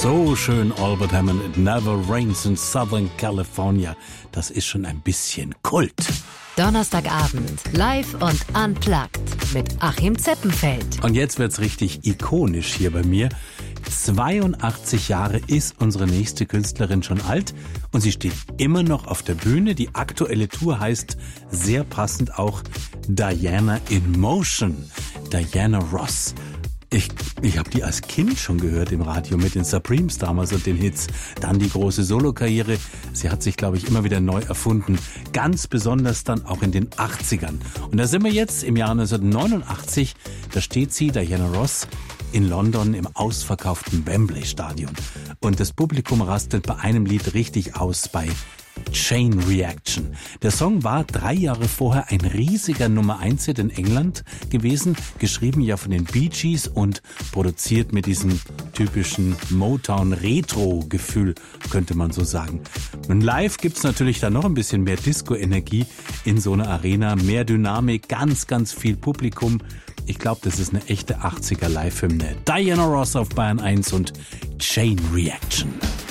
So schön, Albert Hammond. It never rains in Southern California. Das ist schon ein bisschen Kult. Donnerstagabend, live und unplugged mit Achim Zeppenfeld. Und jetzt wird's richtig ikonisch hier bei mir. 82 Jahre ist unsere nächste Künstlerin schon alt und sie steht immer noch auf der Bühne. Die aktuelle Tour heißt sehr passend auch Diana in Motion. Diana Ross. Ich habe die als Kind schon gehört im Radio mit den Supremes damals und den Hits. Dann die große Solokarriere. Sie hat sich, glaube ich, immer wieder neu erfunden. Ganz besonders dann auch in den 80ern. Und da sind wir jetzt im Jahr 1989. Da steht sie, Diana Ross, in London im ausverkauften Wembley Stadion. Und das Publikum rastet bei einem Lied richtig aus, bei Chain Reaction. Der Song war 3 Jahre vorher ein riesiger Nummer-1-Hit in England gewesen, geschrieben ja von den Bee Gees und produziert mit diesem typischen Motown-Retro-Gefühl, könnte man so sagen. Und live gibt's natürlich da noch ein bisschen mehr Disco-Energie in so einer Arena, mehr Dynamik, ganz, ganz viel Publikum. Ich glaube, das ist eine echte 80er Live-Hymne. Diana Ross auf Bayern 1 und Chain Reaction.